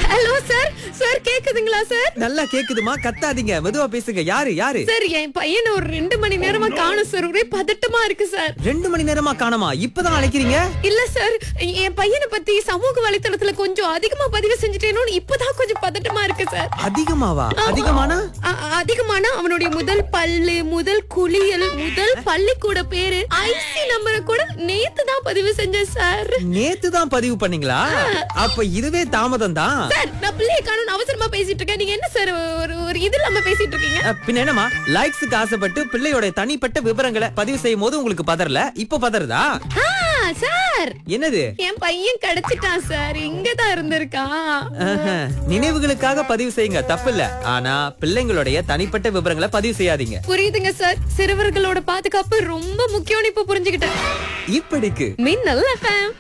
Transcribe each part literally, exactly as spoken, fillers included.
Hello sir. Sir கேக்குதுங்களா sir? நல்லா கேக்குதுமா, கத்தாதீங்க, மெதுவா பேசுங்க. யாரு யாரு? சார் என் பையனை ஒரு ரெண்டு மணி நேரமா காணும் சார். ஒரே பதட்டமா இருக்கு சார். ரெண்டு மணி நேரமா காணோமா? இப்பதான் அழைக்கிறீங்க? இல்ல சார், என் பையனை பத்தி சமூக வலைத்தளத்துல கொஞ்சம் அதிகமா பதிவு செஞ்சுட்டேனோன்னு இப்பதான் கொஞ்சம் பதட்டமா இருக்கு சார். அதிகமாவா? அதிகமானா? அ- அதிகமான அவனுடைய முதல் பல்லு, முதல் குளியல், முதல் பள்ளிக்கூட பேரு, ஐசி நம்பரை கூட நேத்து தான் பதிவு செஞ்சேன் சார். நேத்து தான் பதிவு பண்ணீங்களா? அப்ப இதுவே தாமதம் தான். சார் நான் பிள்ளைய காணும் அவசரமா பேசிட்டு இருக்கேன். நீங்க என்ன சார் ஒரு ஒரு இது இல்லாம பேசிட்டு இருக்கீங்க? அஹ், பின்ன என்னமா, லைக்ஸுக்கு ஆசைப்பட்டு பிள்ளையோட தனிப்பட்ட விவரங்களை பதிவு செய்யும் போது உங்களுக்கு பதறல, இப்ப பதறதா? ஆ, சார் என்னது? என் பையன் கிடைச்சிட்டான் சார். இங்கதான் இருந்திருக்கான். ஆஹா, நினைவுகளுக்காக பதிவு செய்யுங்க, தப்பில்ல. ஆனா பிள்ளைங்களுடைய தனிப்பட்ட விவரங்களை பதிவு செய்யாதீங்க. புரியுதுங்க சார். சிறுவர்களோட பாதுகாப்பு ரொம்ப முக்கியம்னு இப்ப புரிஞ்சுக்கிட்டேன். இப்படிக்கு மின்னல் எஃப்எம்.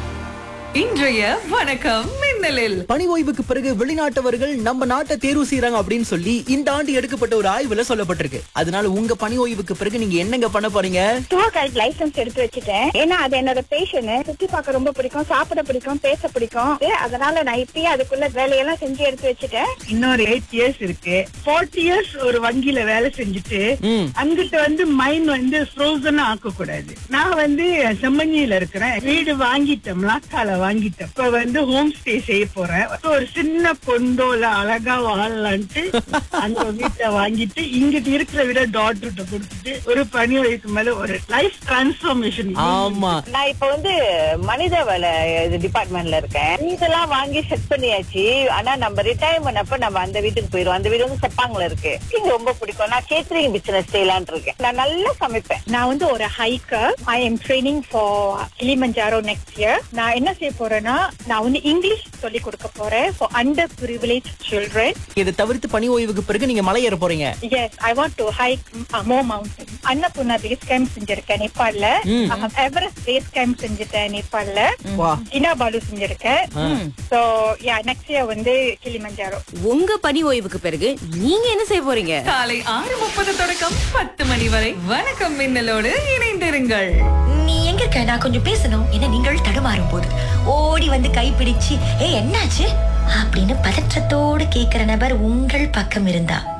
இன்றைய வணக்கம் மின்னலில் பணி ஓய்வுக்கு பிறகு வெளிநாட்டவர்கள் நம்ம நாட்டை தேர்வு செய்யறாங்க அப்படின்னு சொல்லி இந்த ஆண்டு எடுக்கப்பட்ட ஒரு ஆய்வுல சொல்லப்பட்டிருக்கு. அதனால உங்க பணி ஓய்வுக்கு பிறகு நீங்க என்னங்க பண்ண போறீங்க? டூர் கைட் லைசன்ஸ் எடுத்து வச்சுட்டேன். ஏன்னா அது என்னோட பேஷன். சுத்தி பார்க்க ரொம்ப பிடிக்கும், சாப்பிட பிடிக்கும், பேச பிடிக்கும். அதனால நான் இப்பயே அதுக்குள்ள வேலையெல்லாம் செஞ்சு எடுத்து வச்சுட்டேன். இன்னொரு எயிட் இயர்ஸ் இருக்கு. ஃபார்ட்டி இயர்ஸ் ஒரு வங்கியில வேலை செஞ்சுட்டு அங்கிட்டு வந்து மைண்ட் வந்து ஃப்ரோசன் ஆக்க கூடாது. நான் வந்து செம்மஞ்சியில இருக்கிறேன். வீடு வாங்கிட்டேன், மலாக்கால வாங்கிட்டேன். இப்ப வந்து ஹோம் ஸ்டே செய்ய போறேன். ஒரு சின்ன பொண்டோல அழகா வாழலான்ட்டு அந்த வீட்டை வாங்கிட்டு இங்கிட்டு இருக்கிற விட டாக்டர்கிட்ட கொடுத்துட்டு ஒரு பணி வயசு மேல ஒரு லைஃப் டிரான்ஸ்ஃபார்மேஷன். ஆமா, நான் இப்ப வந்து மனித வள டிபார்ட்மெண்ட்ல இருக்கேன். இதெல்லாம் வாங்கி செட் பண்ணியாச்சு. ஆனா நம்ம ரிட்டையர்மெண்ட் அப்ப நம்ம அந்த வீட்டுக்கு போயிருவோம். அந்த வீடு வந்து செப்பாங்கல இருக்கு. இங்க ரொம்ப பிடிக்கும். நான் கேட்டரிங் பிசினஸ் செய்யலான் இருக்கேன். நான் நல்லா சமைப்பேன். நான் வந்து ஒரு hiker. I am training for Kilimanjaro next year. நான் என்ன செய்ய போறேன்னா, நான் வந்து இங்கிலீஷ் சொல்லி கொடுக்க போறேன் ஃபார் அண்டர் பிரிவிலேஜ் சில்ட்ரன். இதை தவிர்த்து பணி ஓய்வுக்கு பிறகு நீங்க மலை ஏற போறீங்க? S, I want to hike more mountain. Annapurna base camp செஞ்சிருக்கேன் நேபாள்ல. எவரெஸ்ட் பேஸ் கேம்ப் செஞ்சுட்டேன் நேபாள்ல. கினாபாலு செஞ்சிருக்கேன். சோ யா, நெக்ஸ்ட் இயர் வந்து கிளிமஞ்சாரோ. உங்க பணி ஓய்வுக்கு பிறகு நீங்க என்ன செய்ய போறீங்க? காலை ஆறு முப்பது தொடக்கம் பத்து மணி வரை வணக்கம் மின்னலோடு இணைந்திருங்கள். நீ எங்க இருக்க? நான் கொஞ்சம் பேசணும். என்ன நீங்கள் தடுமாறும் போது ஓடி வந்து கைப்பிடிச்சு ஏ என்னாச்சு அப்படின்னு பதற்றத்தோடு கேக்குற நபர் உங்கள் பக்கம் இருந்தா